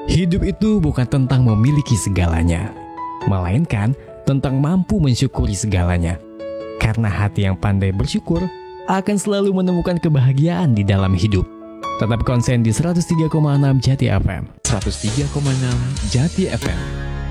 Hidup itu bukan tentang memiliki segalanya, melainkan tentang mampu mensyukuri segalanya. Karena hati yang pandai bersyukur akan selalu menemukan kebahagiaan di dalam hidup. Tetap konsen di 103,6 Jati FM. 103,6 Jati FM.